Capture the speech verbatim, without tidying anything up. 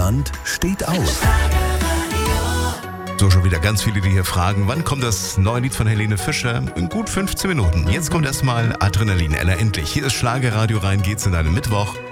Band steht auf. So, schon wieder ganz viele, die hier fragen, wann kommt das neue Lied von Helene Fischer? In gut fünfzehn Minuten. Jetzt kommt erstmal Adrenalin, Ella endlich. Hier ist Schlagerradio, rein geht's in einen Mittwoch.